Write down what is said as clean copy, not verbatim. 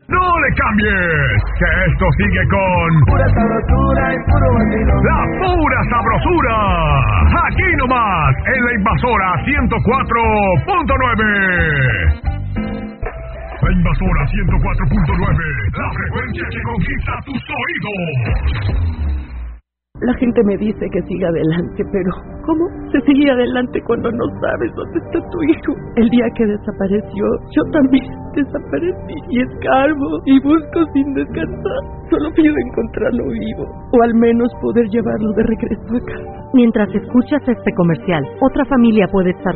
¡No le cambies! Que esto sigue con... Pura sabrosura y puro vacilón. ¡La pura sabrosura! Aquí nomás, en la Invasora 104.9. La Invasora 104.9. La frecuencia que conquista tus oídos. La gente me dice que siga adelante, pero ¿cómo se sigue adelante cuando no sabes dónde está tu hijo? El día que desapareció, yo también desaparecí y escarbo y busco sin descansar. Solo pido encontrarlo vivo, o al menos poder llevarlo de regreso a casa. Mientras escuchas este comercial, otra familia puede estar